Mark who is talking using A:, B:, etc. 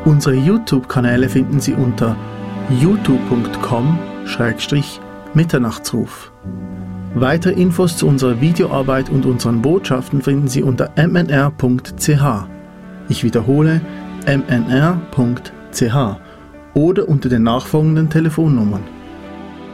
A: Unsere YouTube-Kanäle finden Sie unter youtube.com/Mitternachtsruf. Weitere Infos zu unserer Videoarbeit und unseren Botschaften finden Sie unter mnr.ch. Ich wiederhole mnr.ch oder unter den nachfolgenden Telefonnummern.